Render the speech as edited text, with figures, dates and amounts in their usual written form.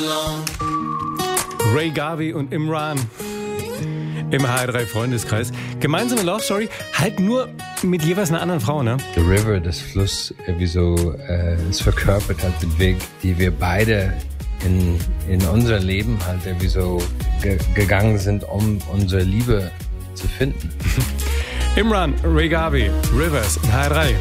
Ray Garvey und Imran im HR3 Freundeskreis. Gemeinsame Love Story, halt nur mit jeweils einer anderen Frau, ne? The River, das Fluss, wie so, es verkörpert halt den Weg, die wir beide in unser Leben halt wie so gegangen sind, um unsere Liebe zu finden. Imran, Ray Garvey, Rivers, HR3.